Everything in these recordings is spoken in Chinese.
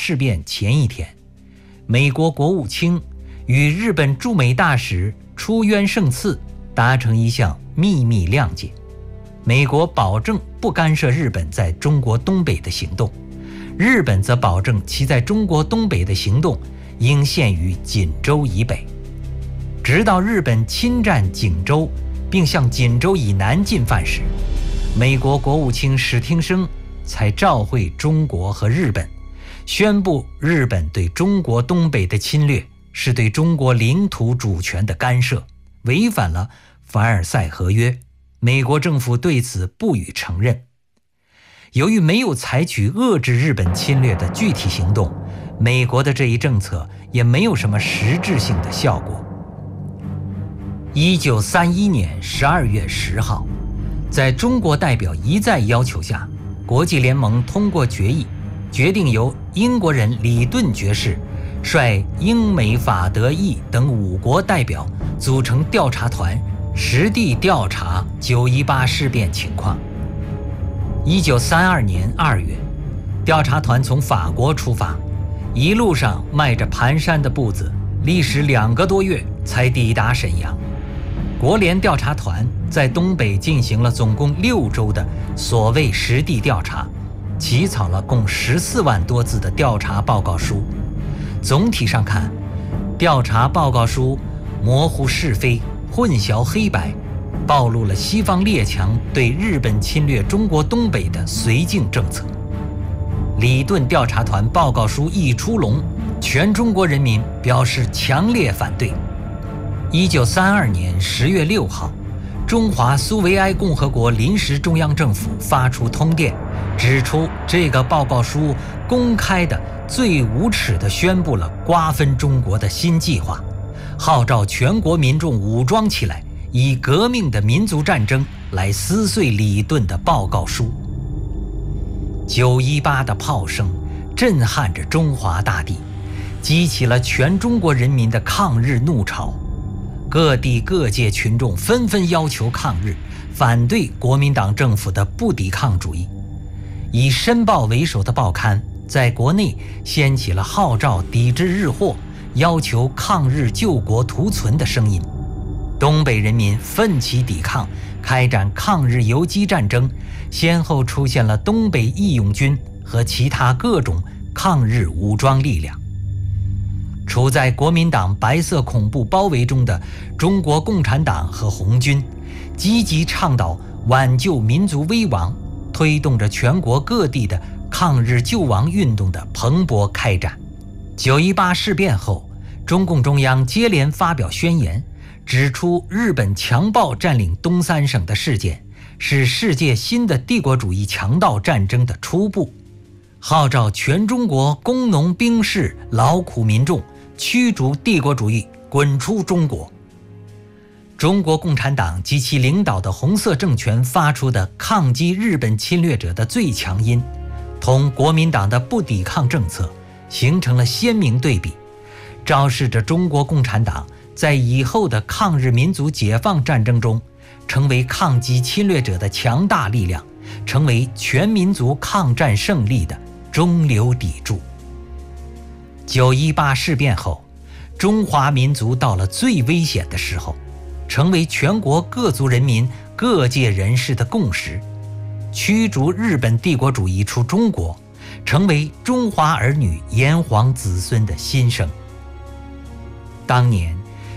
事变前一天，美国国务卿与日本驻美大使出渊胜次达成一项秘密谅解，美国保证不干涉日本在中国东北的行动，日本则保证其在中国东北的行动应限于锦州以北，直到日本侵占锦州并向锦州以南进犯时，美国国务卿史汀生才召会中国和日本，宣布日本对中国东北的侵略是对中国领土主权的干涉，违反了凡尔赛合约，美国政府对此不予承认。由于没有采取遏制日本侵略的具体行动，美国的这一政策也没有什么实质性的效果。1931年12月10号，在中国代表一再要求下，国际联盟通过决议，决定由英国人里顿爵士率英美法德意等5国代表组成调查团，实地调查918事变情况。1932年2月，调查团从法国出发，一路上迈着蹒跚的步子，历时2个多月才抵达沈阳。国联调查团在东北进行了总共6周的所谓实地调查，起草了共14万多字的调查报告书。总体上看，调查报告书模糊是非，混淆黑白，暴露了西方列强对日本侵略中国东北的绥靖政策。里顿调查团报告书一出笼，全中国人民表示强烈反对。1932年10月6号，中华苏维埃共和国临时中央政府发出通电，指出这个报告书公开的最无耻地宣布了瓜分中国的新计划，号召全国民众武装起来，以革命的民族战争来撕碎里顿的报告书。918的炮声震撼着中华大地，激起了全中国人民的抗日怒潮。各地各界群众纷纷要求抗日，反对国民党政府的不抵抗主义。以《申报》为首的报刊在国内掀起了号召抵制日货、要求抗日救国图存的声音。东北人民奋起抵抗，开展抗日游击战争，先后出现了东北义勇军和其他各种抗日武装力量。处在国民党白色恐怖包围中的中国共产党和红军，积极倡导挽救民族危亡，推动着全国各地的抗日救亡运动的蓬勃开展。918事变后，中共中央接连发表宣言，指出日本强暴占领东三省的事件是世界新的帝国主义强盗战争的初步，号召全中国工农兵士劳苦民众驱逐帝国主义，滚出中国。中国共产党及其领导的红色政权发出的抗击日本侵略者的最强音，同国民党的不抵抗政策形成了鲜明对比，昭示着中国共产党在以后的抗日民族解放战争中成为抗击侵略者的强大力量，成为全民族抗战胜利的中流砥柱。918事变后，中华民族到了最危险的时候，成为全国各族人民各界人士的共识，驱逐日本帝国主义出中国，成为中华儿女炎黄子孙的心声。当年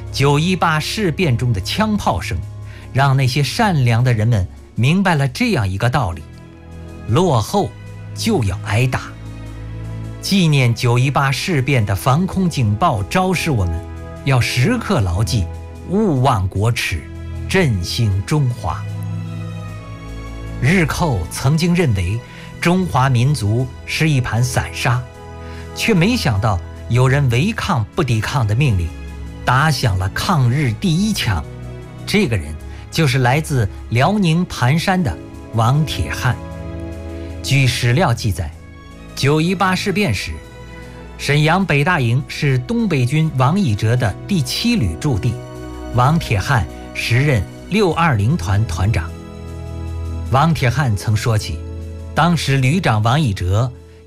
918事变中的枪炮声，让那些善良的人们明白了这样一个道理：落后就要挨打。纪念918事变的防空警报昭示我们，要时刻牢记勿忘国耻，振兴中华。日寇曾经认为中华民族是一盘散沙，却没想到有人违抗不抵抗的命令，打响了抗日第一枪。这个人就是来自辽宁盘山的王铁汉。据史料记载，918事变时，沈阳北大营是东北军王以哲的第7旅驻地，王铁汉时任620团团长。王铁汉曾说起，当时旅长王以哲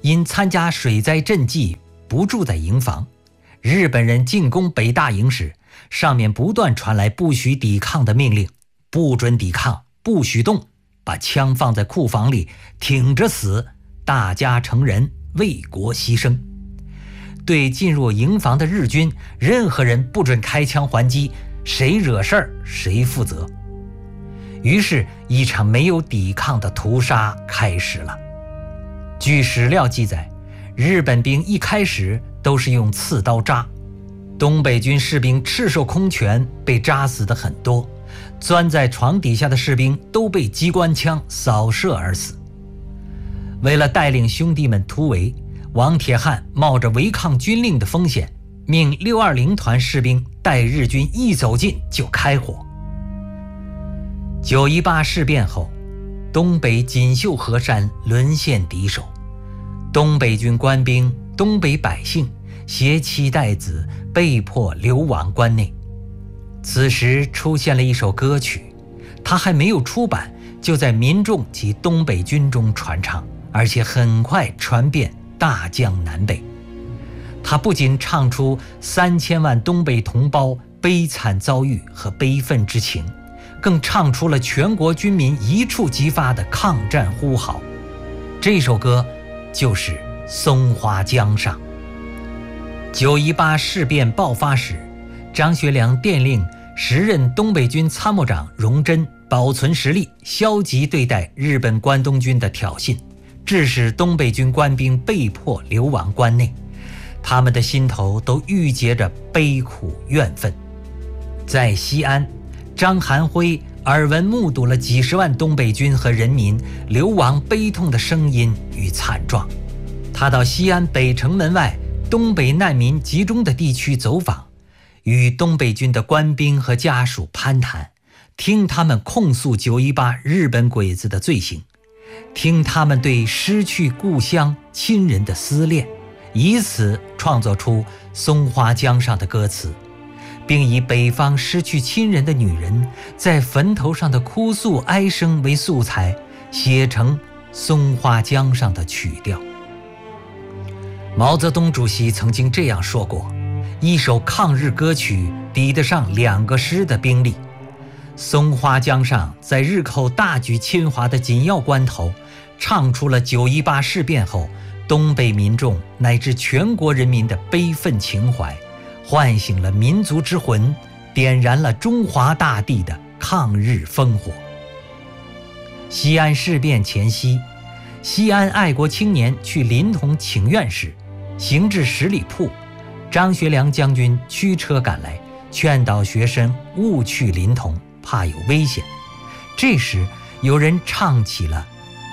因参加水灾赈济不住在营房。日本人进攻北大营时，上面不断传来不许抵抗的命令，不准抵抗，不许动，把枪放在库房里，挺着死，大家成人，为国牺牲。对进入营房的日军，任何人不准开枪还击，谁惹事儿谁负责。于是一场没有抵抗的屠杀开始了。据史料记载，日本兵一开始都是用刺刀扎，东北军士兵赤手空拳，被扎死的很多，钻在床底下的士兵都被机关枪扫射而死。为了带领兄弟们突围，王铁汉冒着违抗军令的风险，命620团士兵待日军一走近就开火。918事变后，东北锦绣河山沦陷敌手，东北军官兵、东北百姓携妻带子被迫流亡关内。此时出现了一首歌曲，它还没有出版，就在民众及东北军中传唱，而且很快传遍大江南北。它不仅唱出3000万东北同胞悲惨遭遇和悲愤之情，更唱出了全国军民一触即发的抗战呼号。这首歌就是《松花江上》。918事变爆发时，张学良电令时任东北军参谋长荣臻保存实力，消极对待日本关东军的挑衅，致使东北军官兵被迫流亡关内。他们的心头都郁结着悲苦怨愤。在西安，张韩辉耳闻目睹了几十万东北军和人民流亡悲痛的声音与惨状。他到西安北城门外东北难民集中的地区走访，与东北军的官兵和家属攀谈，听他们控诉918日本鬼子的罪行，听他们对失去故乡亲人的思恋，以此创作出《松花江上》的歌词，并以北方失去亲人的女人在坟头上的哭诉哀声为素材，写成《松花江上》的曲调。毛泽东主席曾经这样说过，一首抗日歌曲抵得上2个师的兵力。松花江上在日寇大举侵华的紧要关头，唱出了918事变后东北民众乃至全国人民的悲愤情怀，唤醒了民族之魂，点燃了中华大地的抗日烽火。西安事变前夕，西安爱国青年去临潼请愿时，行至十里铺，张学良将军驱车赶来，劝导学生勿去临潼，怕有危险。这时有人唱起了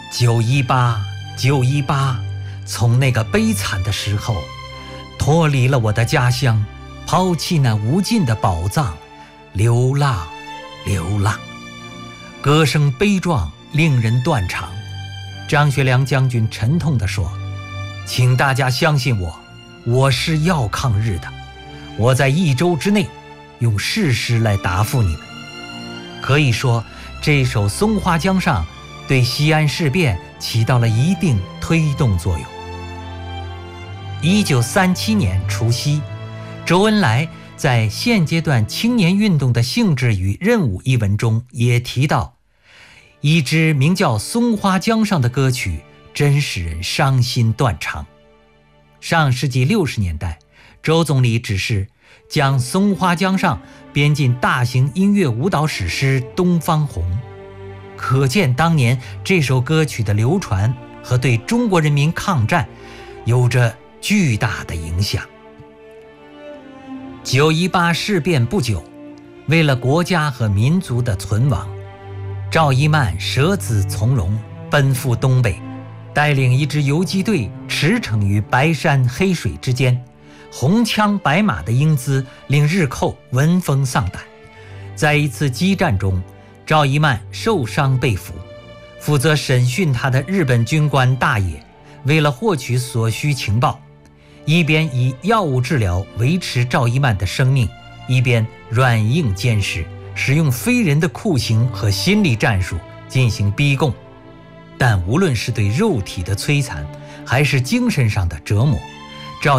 918 918，从那个悲惨的时候脱离了我的家乡，抛弃那无尽的宝藏，流浪流浪。歌声悲壮，令人断肠。张学良将军沉痛地说，请大家相信我，我是要抗日的，我在1周之内用事实来答复你们。可以说，这首《松花江上》对西安事变起到了一定推动作用。1937年除夕，周恩来在《现阶段青年运动的性质与任务》一文中也提到，一支名叫《松花江上》的歌曲真使人伤心断肠。上世纪60年代，周总理指示将《松花江上》编进大型音乐舞蹈史诗《东方红》，可见当年这首歌曲的流传和对中国人民抗战有着巨大的影响。918事变不久，为了国家和民族的存亡，赵一曼舍子从戎，奔赴东北，带领一支游击队驰骋于白山黑水之间，红枪白马的英姿令日寇闻风丧胆。在一次激战中，赵一曼受伤被俘，负责审讯他的日本军官大野为了获取所需情报，一边以药物治疗维持赵一曼的生命，一边软硬兼施，使用非人的酷刑和心理战术进行逼供。但无论是对肉体的摧残， 还是精神上的折磨。